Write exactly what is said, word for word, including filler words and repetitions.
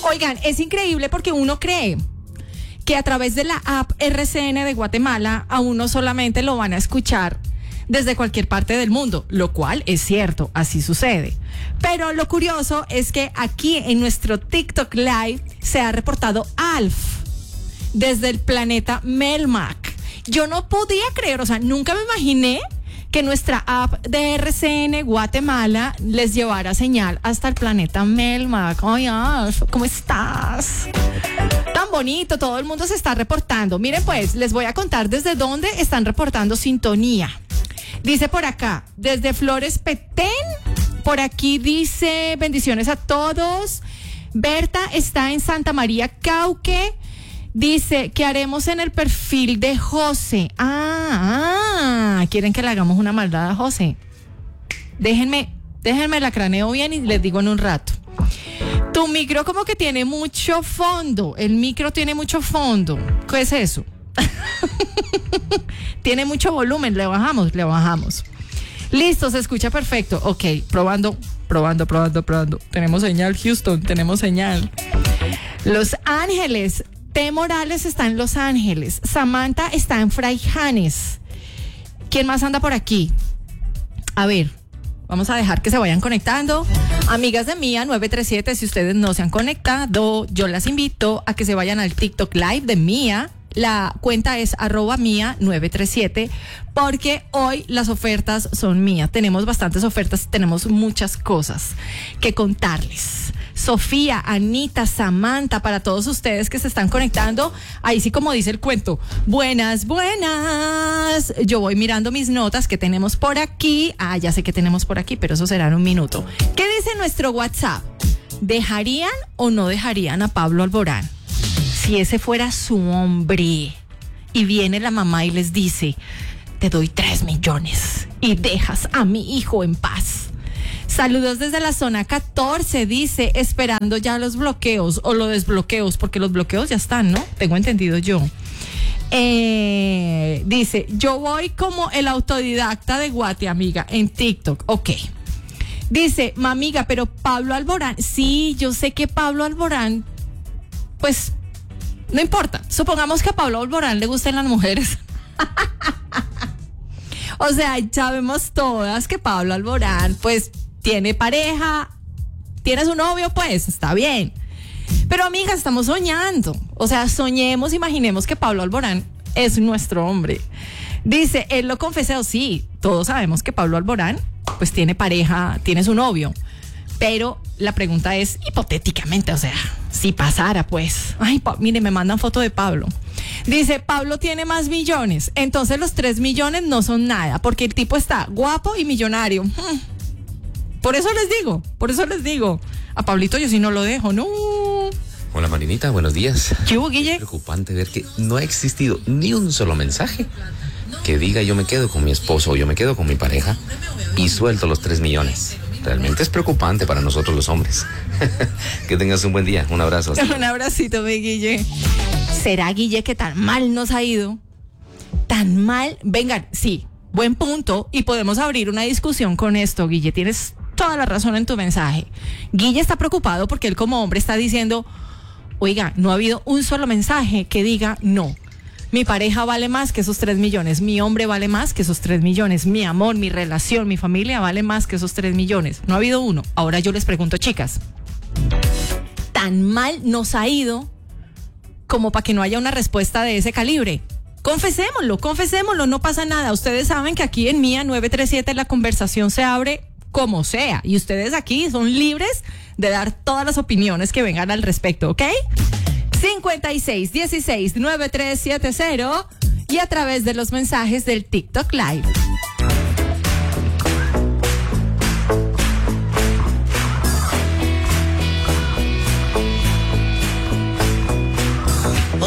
Oigan, es increíble porque uno cree que a través de la app R C N de Guatemala a uno solamente lo van a escuchar desde cualquier parte del mundo, lo cual es cierto, así sucede. Pero lo curioso es que aquí en nuestro TikTok Live se ha reportado Alf desde el planeta Melmac. Yo no podía creer, o sea, nunca me imaginé que nuestra app de R C N Guatemala les llevara señal hasta el planeta Melmac. Ay, Alf, ¿cómo estás? Tan bonito, todo el mundo se está reportando. Miren pues, les voy a contar desde dónde están reportando sintonía. Dice por acá, desde Flores Petén, por aquí dice bendiciones a todos. Berta está en Santa María Cauque. Dice, ¿qué haremos en el perfil de José? Ah, ah, quieren que le hagamos una maldad a José. Déjenme, déjenme la craneo bien y les digo en un rato. Tu micro como que tiene mucho fondo. El micro tiene mucho fondo. ¿Qué es eso? Tiene mucho volumen, le bajamos, le bajamos. Listo, se escucha perfecto. Ok, probando, probando, probando, probando. Tenemos señal, Houston, tenemos señal. Los Ángeles, T. Morales está en Los Ángeles. Samantha está en Fraijanes. ¿Quién más anda por aquí? A ver, vamos a dejar que se vayan conectando. Amigas de Mía nueve tres siete, si ustedes no se han conectado, yo las invito a que se vayan al TikTok Live de Mía. La cuenta es arroba mía nueve tres siete, porque hoy las ofertas son mías. Tenemos bastantes ofertas, tenemos muchas cosas que contarles. Sofía, Anita, Samantha, para todos ustedes que se están conectando, ahí sí como dice el cuento, buenas, buenas. Yo voy mirando mis notas que tenemos por aquí. Ah, ya sé que tenemos por aquí, pero eso será en un minuto. ¿Qué dice nuestro WhatsApp? ¿Dejarían o no dejarían a Pablo Alborán? Si ese fuera su hombre y viene la mamá y les dice, te doy tres millones y dejas a mi hijo en paz. Saludos desde la zona catorce, dice, esperando ya los bloqueos o los desbloqueos, porque los bloqueos ya están, ¿no? Tengo entendido yo. Eh, dice, yo voy como el autodidacta de Guate, amiga, en TikTok. Ok. Dice, mamiga, pero Pablo Alborán, sí, yo sé que Pablo Alborán, pues... no importa, supongamos que a Pablo Alborán le gusten las mujeres. O sea, sabemos todas que Pablo Alborán, pues, tiene pareja, tiene su novio, pues, está bien. Pero, amiga, estamos soñando. O sea, soñemos, imaginemos que Pablo Alborán es nuestro hombre. Dice, él lo confesó, sí, todos sabemos que Pablo Alborán, pues, tiene pareja, tiene su novio. Pero la pregunta es, hipotéticamente, o sea, si pasara, pues. Ay, pa- mire, me mandan foto de Pablo. Dice, Pablo tiene más millones. Entonces los tres millones no son nada, porque el tipo está guapo y millonario. Hmm. Por eso les digo, por eso les digo. A Pablito yo sí no lo dejo, no. Hola Marinita, buenos días. ¿Qué hubo, Guille? Es preocupante ver que no ha existido ni un solo mensaje que diga yo me quedo con mi esposo o yo me quedo con mi pareja y suelto los tres millones. Realmente es preocupante para nosotros los hombres. Que tengas un buen día. Un abrazo. Un abracito, mi Guille. ¿Será, Guille, que tan mal nos ha ido? Tan mal. Vengan, sí, buen punto. Y podemos abrir una discusión con esto, Guille. Tienes toda la razón en tu mensaje. Guille está preocupado porque él como hombre está diciendo, oiga, no ha habido un solo mensaje que diga no. Mi pareja vale más que esos tres millones. Mi hombre vale más que esos tres millones. Mi amor, mi relación, mi familia vale más que esos tres millones. No ha habido uno. Ahora yo les pregunto, chicas, ¿tan mal nos ha ido como para que no haya una respuesta de ese calibre? Confesémoslo, confesémoslo, no pasa nada. Ustedes saben que aquí en Mía nueve tres siete la conversación se abre como sea. Y ustedes aquí son libres de dar todas las opiniones que vengan al respecto, ¿ok? cincuenta y seis dieciséis noventa y tres setenta y a través de los mensajes del TikTok Live.